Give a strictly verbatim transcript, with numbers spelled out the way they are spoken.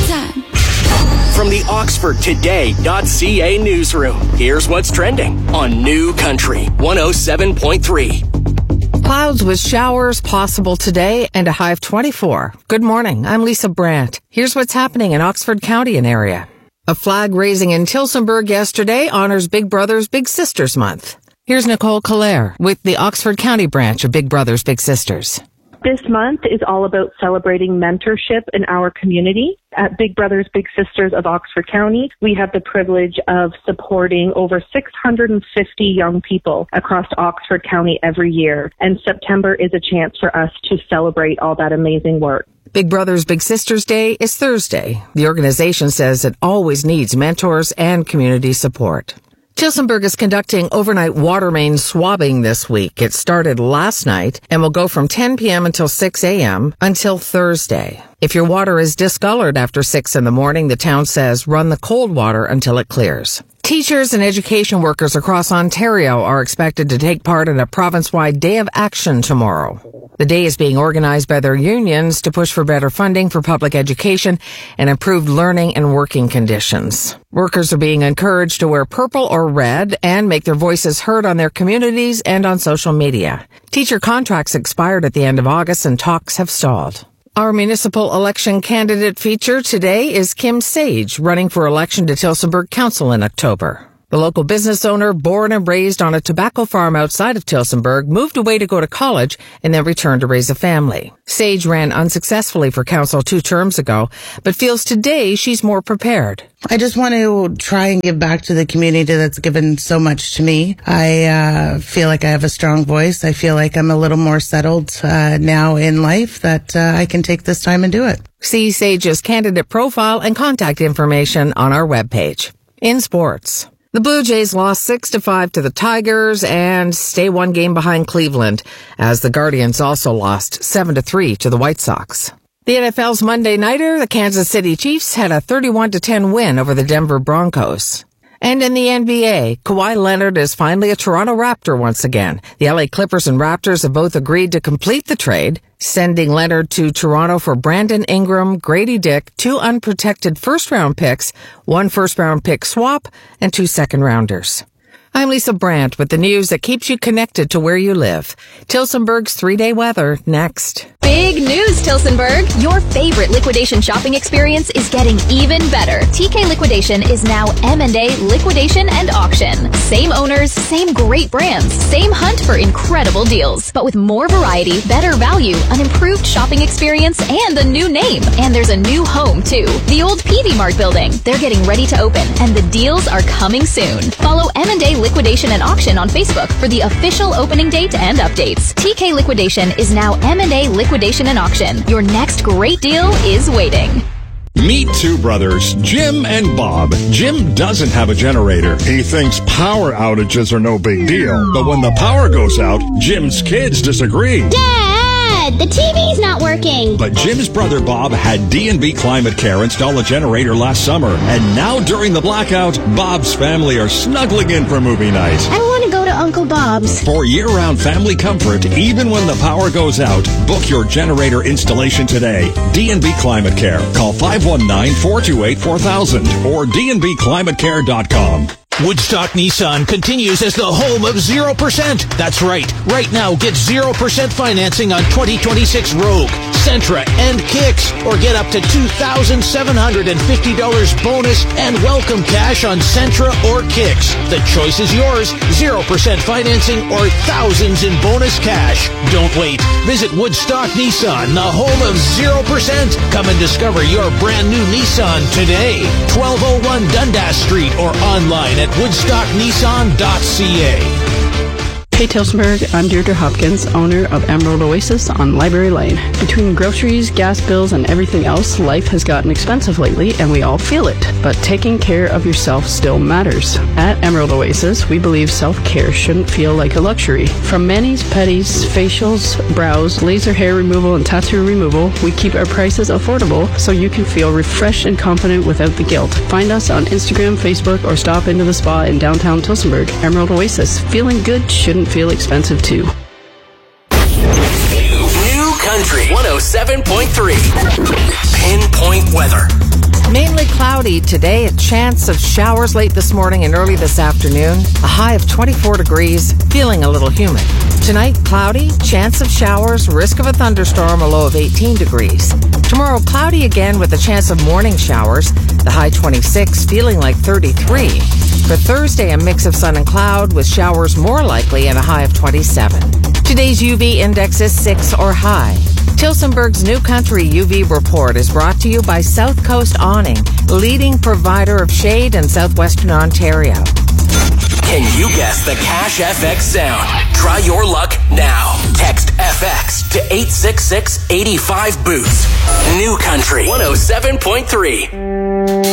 time. From the Oxford Today dot C A newsroom, here's what's trending on New Country one oh seven point three. Clouds with showers possible today and a high of twenty-four. Good morning. I'm Lisa Brandt. Here's what's happening in Oxford County and area. A flag raising in Tillsonburg yesterday honors Big Brothers Big Sisters Month. Here's Nicole Collare with the Oxford County branch of Big Brothers Big Sisters. This month is all about celebrating mentorship in our community. At Big Brothers Big Sisters of Oxford County, we have the privilege of supporting over six hundred fifty young people across Oxford County every year. And September is a chance for us to celebrate all that amazing work. Big Brothers Big Sisters Day is Thursday. The organization says it always needs mentors and community support. Tillsonburg is conducting overnight water main swabbing this week. It started last night and will go from ten p.m. until six a.m. until Thursday. If your water is discolored after six in the morning, the town says run the cold water until it clears. Teachers and education workers across Ontario are expected to take part in a province-wide day of action tomorrow. The day is being organized by their unions to push for better funding for public education and improved learning and working conditions. Workers are being encouraged to wear purple or red and make their voices heard on their communities and on social media. Teacher contracts expired at the end of August and talks have stalled. Our municipal election candidate feature today is Kim Sage, running for election to Tillsonburg Council in October. The local business owner, born and raised on a tobacco farm outside of Tillsonburg, moved away to go to college and then returned to raise a family. Sage ran unsuccessfully for council two terms ago, but feels today she's more prepared. I just want to try and give back to the community that's given so much to me. I uh, feel like I have a strong voice. I feel like I'm a little more settled uh, now in life that uh, I can take this time and do it. See Sage's candidate profile and contact information on our webpage. In sports, the Blue Jays lost six to five to the Tigers and stay one game behind Cleveland, as the Guardians also lost seven to three to the White Sox. The N F L's Monday nighter, the Kansas City Chiefs had a thirty-one to ten win over the Denver Broncos. And in the N B A, Kawhi Leonard is finally a Toronto Raptor once again. The L A Clippers and Raptors have both agreed to complete the trade, sending Leonard to Toronto for Brandon Ingram, Grady Dick, two unprotected first-round picks, one first-round pick swap, and two second-rounders. I'm Lisa Brandt with the news that keeps you connected to where you live. Tillsonburg's three-day weather next. Big news, Tillsonburg! Your favorite liquidation shopping experience is getting even better. T K Liquidation is now M and A Liquidation and Auction. Same owners, same great brands, same hunt for incredible deals, but with more variety, better value, an improved shopping experience, and a new name. And there's a new home, too. The old Peavey Mart building. They're getting ready to open, and the deals are coming soon. Follow M and A Liquidation and Auction on Facebook for the official opening date and updates. T K Liquidation is now M and A Liquidation and Auction. Your next great deal is waiting. Meet two brothers, Jim and Bob. Jim doesn't have a generator. He thinks power outages are no big deal. But when the power goes out, Jim's kids disagree. Dad, the T V's not working. But Jim's brother Bob had D and B Climate Care install a generator last summer. And now during the blackout, Bob's family are snuggling in for movie night. I want to go to Uncle Bob's. For year-round family comfort, even when the power goes out, book your generator installation today. D and B Climate Care. Call five one nine, four two eight, four thousand or d n b climate care dot com. Woodstock Nissan continues as the home of zero percent. That's right. Right now, get zero percent financing on twenty twenty-six Rogue, Sentra, and Kicks. Or get up to two thousand seven hundred fifty dollars bonus and welcome cash on Sentra or Kicks. The choice is yours. zero percent financing or thousands in bonus cash. Don't wait. Visit Woodstock Nissan, the home of zero percent. Come and discover your brand new Nissan today. twelve oh one Dundas Street or online at woodstock nissan dot c a. Hey Tillsonburg, I'm Deirdre Hopkins, owner of Emerald Oasis on Library Lane. Between groceries, gas bills, and everything else, life has gotten expensive lately, and we all feel it. But taking care of yourself still matters. At Emerald Oasis, we believe self-care shouldn't feel like a luxury. From manis, pedis, facials, brows, laser hair removal, and tattoo removal, we keep our prices affordable so you can feel refreshed and confident without the guilt. Find us on Instagram, Facebook, or stop into the spa in downtown Tillsonburg. Emerald Oasis. Feeling good shouldn't feel expensive too. New Country one oh seven point three. Pinpoint weather. Mainly cloudy today, a chance of showers late this morning and early this afternoon. A high of twenty-four degrees, feeling a little humid. Tonight, cloudy, chance of showers, risk of a thunderstorm, a low of eighteen degrees. Tomorrow, cloudy again with a chance of morning showers. The high twenty-six, feeling like thirty-three. For Thursday, a mix of sun and cloud with showers more likely and a high of twenty-seven. Today's U V index is six or high. Tilsonburg's New Country U V report is brought to you by South Coast Awning, leading provider of shade in southwestern Ontario. Can you guess the Cash F X sound? Try your luck now. Text F X to eight six six, eight five, boost. New Country one oh seven point three.